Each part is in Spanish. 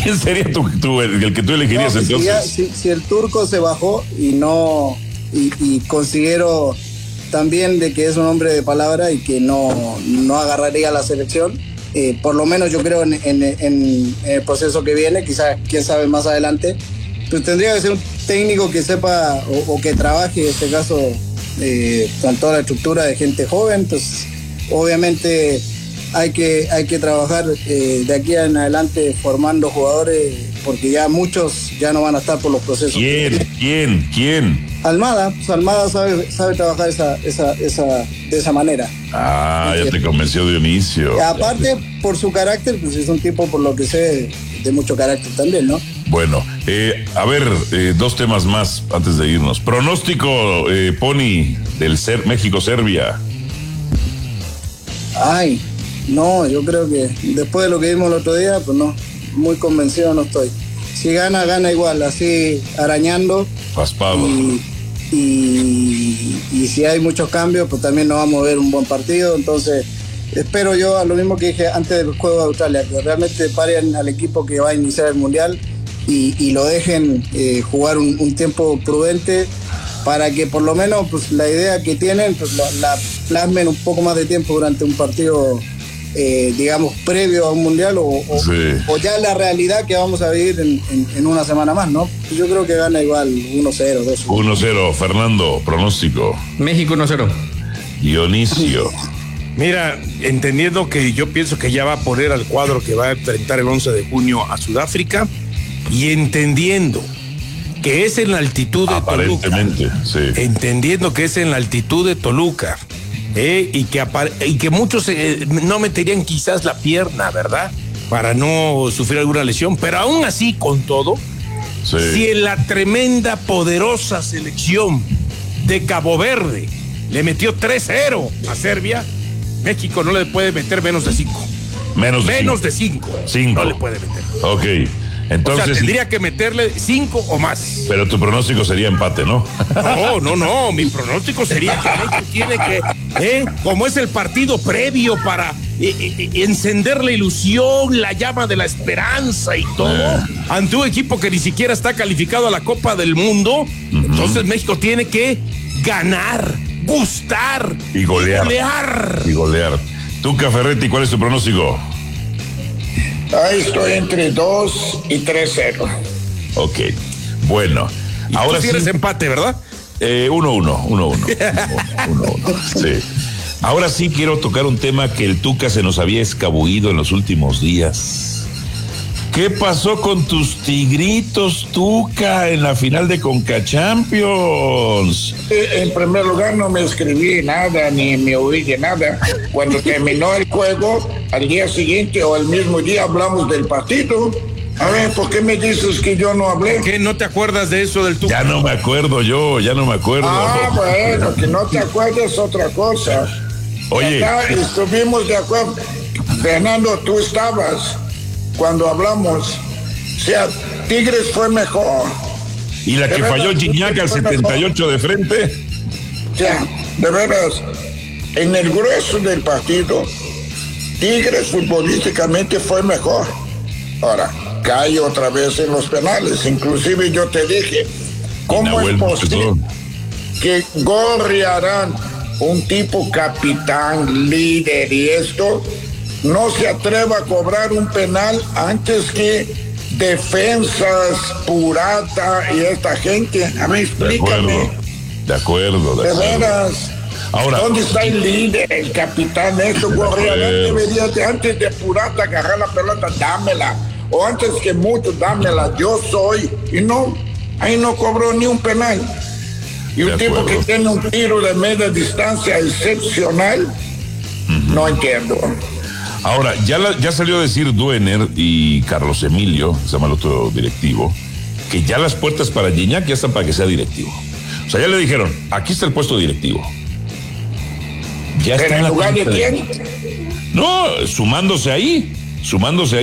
¿quién sería el que tú elegirías entonces? Si el Turco se bajó y no, y considero también de que es un hombre de palabra y que no agarraría la selección, por lo menos yo creo en el proceso que viene, quizás, quién sabe, más adelante, pues tendría que ser un técnico que sepa o que trabaje, en este caso, con toda la estructura de gente joven. Pues obviamente hay que trabajar de aquí en adelante formando jugadores, porque ya muchos ya no van a estar por los procesos. ¿Quién? Almada sabe trabajar de esa manera. Ya te convenció Dionisio. Aparte, por su carácter, pues es un tipo, por lo que sé, de mucho carácter también, ¿no? Bueno, a ver, dos temas más antes de irnos. Pronóstico, Pony, del México-Serbia. Ay, no, yo creo que después de lo que vimos el otro día, pues no, muy convencido no estoy. Si gana igual, así arañando. Raspado. Y si hay muchos cambios, pues también nos vamos a ver un buen partido. Entonces, espero yo, a lo mismo que dije antes del juego de Australia, que realmente paren al equipo que va a iniciar el Mundial y lo dejen jugar un tiempo prudente, para que por lo menos pues la idea que tienen pues la plasmen un poco más de tiempo durante un partido, digamos, previo a un Mundial o ya la realidad que vamos a vivir en una semana más, ¿no? Yo creo que gana igual 1-0, 2-1. 1-0, Fernando, pronóstico. México 1-0. Dionisio. Mira, entendiendo que yo pienso que ya va a poner al cuadro que va a enfrentar el 11 de junio a Sudáfrica, y entendiendo que es en la altitud de aparentemente, Toluca, sí. Entendiendo que es en la altitud de Toluca, y que muchos no meterían quizás la pierna, ¿verdad?, para no sufrir alguna lesión, pero aún así, con todo, si en la tremenda, poderosa selección de Cabo Verde le metió 3-0 a Serbia, México no le puede meter menos de 5. Menos de 5. No le puede meter. Ok. Entonces, o sea, tendría que meterle 5 o más. Pero tu pronóstico sería empate, ¿no? No. Mi pronóstico sería que México tiene que, como es el partido previo para encender la ilusión, la llama de la esperanza y todo, ante un equipo que ni siquiera está calificado a la Copa del Mundo, entonces México tiene que ganar, gustar y golear. Tuca Ferretti, ¿cuál es tu pronóstico? Ahí estoy entre 2 y 3-0. Ok, bueno. ¿Y ahora tú sí eres empate, ¿verdad? 1-1. Sí. Ahora sí quiero tocar un tema que el Tuca se nos había escabullido en los últimos días. ¿Qué pasó con tus tigritos, Tuca, en la final de Conca Champions? En primer lugar, no me escribí nada, ni me oí de nada. Cuando terminó el juego, al día siguiente o el mismo día hablamos del partido. A ver, ¿por qué me dices que yo no hablé? ¿Qué no te acuerdas de eso del Tuca? Ya no me acuerdo. Bueno, que no te acuerdes es otra cosa. Oye. Acá estuvimos de acuerdo. Fernando, tú estabas cuando hablamos. O sea, Tigres fue mejor. ¿Y la que falló Gignac al 78 de frente? O sea, de veras, en el grueso del partido, Tigres futbolísticamente fue mejor. Ahora, cae otra vez en los penales. Inclusive yo te dije, ¿cómo es posible que Gorriarán, un tipo capitán, líder y esto, no se atreva a cobrar un penal antes que defensas, Purata y esta gente? A mí, explícame. De acuerdo. De veras. Ahora, ¿dónde está el líder, el capitán? Gorriarán debería antes de Purata agarrar la pelota, dámela. O antes que mucho, dámela, yo soy. Y no, ahí no cobró ni un penal. Y un tipo que tiene un tiro de media distancia excepcional, no entiendo. Ahora, ya salió a decir Duener y Carlos Emilio, se llama el otro directivo, que ya las puertas para Gignac ya están para que sea directivo. O sea, ya le dijeron, aquí está el puesto directivo. Ya está ¿En lugar de quién? No, sumándose ahí. Sumándose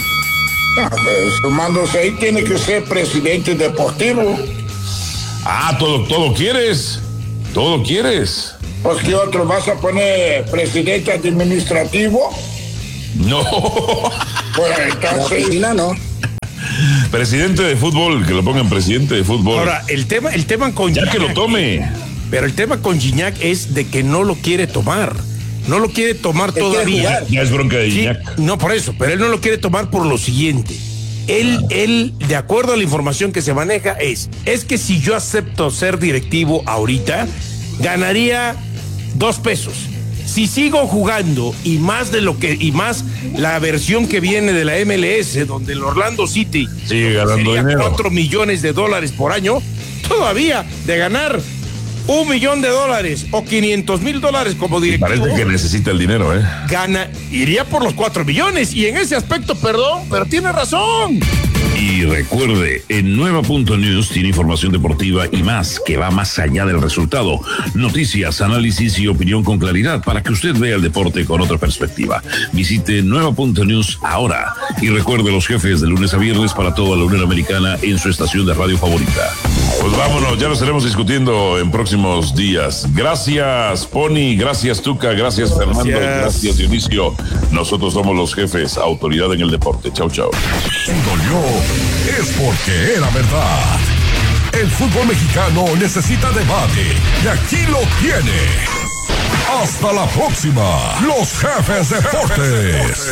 ahí tiene que ser presidente deportivo. Todo quieres. Pues ¿qué otro? ¿Vas a poner presidente administrativo? No. Pues entonces, no. Presidente de fútbol, que lo pongan presidente de fútbol. Ahora, el tema con ya Gignac, que lo tome. Pero el tema con Gignac es de que no lo quiere tomar. No lo quiere tomar todavía. Ya es bronca de Gignac. Sí, no, por eso, pero él no lo quiere tomar por lo siguiente. Él, de acuerdo a la información que se maneja, es que si yo acepto ser directivo ahorita, ganaría 2 pesos. Si sigo jugando y más la versión que viene de la MLS, donde el Orlando City sigue ganando dinero, $4 millones por año, todavía de ganar $1 millón o $500,000 como directivo. Parece que necesita el dinero, iría por los 4 millones. Y en ese aspecto, perdón, pero tiene razón. Y recuerde, en Nueva.News tiene información deportiva y más, que va más allá del resultado. Noticias, análisis y opinión con claridad para que usted vea el deporte con otra perspectiva. Visite Nueva.News ahora. Y recuerde los jefes de lunes a viernes para toda la Unión Americana en su estación de radio favorita. Pues vámonos, ya lo estaremos discutiendo en próximos días. Gracias, Pony, gracias, Tuca, gracias, Fernando, gracias, Dionisio. Nosotros somos los jefes, autoridad en el deporte. Chau, chau. Si dolió, es porque era verdad. El fútbol mexicano necesita debate y aquí lo tiene. Hasta la próxima, los jefes deportes.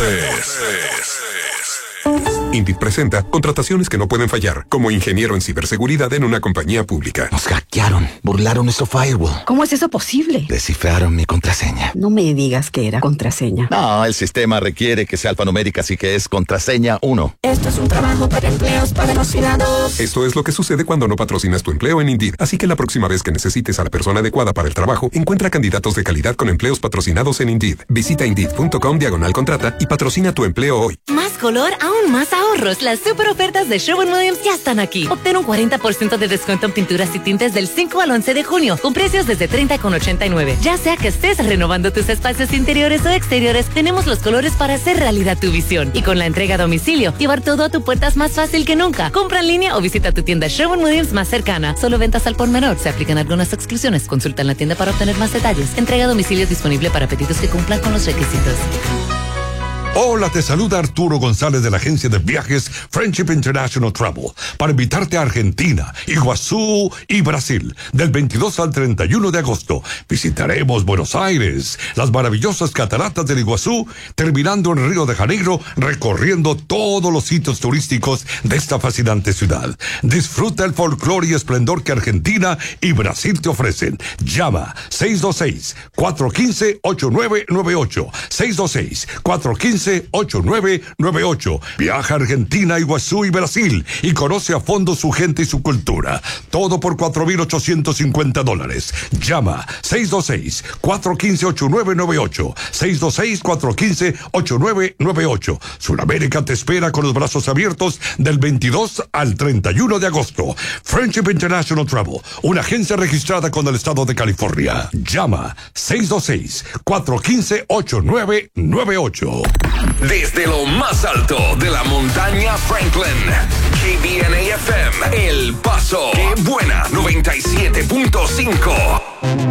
Indeed presenta contrataciones que no pueden fallar, como ingeniero en ciberseguridad en una compañía pública. Nos hackearon, burlaron nuestro firewall. ¿Cómo es eso posible? Descifraron mi contraseña. No me digas que era contraseña. No, el sistema requiere que sea alfanumérica, así que es contraseña 1. Esto es un trabajo para empleos patrocinados. Esto es lo que sucede cuando no patrocinas tu empleo en Indeed. Así que la próxima vez que necesites a la persona adecuada para el trabajo, encuentra candidatos de calidad con empleos patrocinados en Indeed. Visita Indeed.com/contrata y patrocina tu empleo hoy. Más color, aún más ahorros. Las super ofertas de Sherwin-Williams ya están aquí. Obtén un 40% de descuento en pinturas y tintes del 5 al 11 de junio, con precios desde $30,89. Ya sea que estés renovando tus espacios interiores o exteriores, tenemos los colores para hacer realidad tu visión. Y con la entrega a domicilio, llevar todo a tu puerta es más fácil que nunca. Compra en línea o visita tu tienda Sherwin-Williams más cercana. Solo ventas al por menor. Se aplican algunas exclusiones. Consulta en la tienda para obtener más detalles. Entrega a domicilio disponible para pedidos que cumplan con los requisitos. Hola, te saluda Arturo González de la agencia de viajes Friendship International Travel para invitarte a Argentina, Iguazú y Brasil del 22 al 31 de agosto. Visitaremos Buenos Aires, las maravillosas cataratas del Iguazú, terminando en Río de Janeiro, recorriendo todos los sitios turísticos de esta fascinante ciudad. Disfruta el folclore y esplendor que Argentina y Brasil te ofrecen. Llama 626-415-8998. 626-415-8998. Viaja a Argentina, Iguazú y Brasil y conoce a fondo su gente y su cultura. Todo por $4,850. Llama 626-415-8998. 626-415-8998. Sudamérica te espera con los brazos abiertos del 22 al 31 de agosto. Friendship International Travel, una agencia registrada con el estado de California. Llama 626-415-8998. Desde lo más alto de la montaña Franklin, KBNA FM, El Paso. ¡Qué buena! 97.5.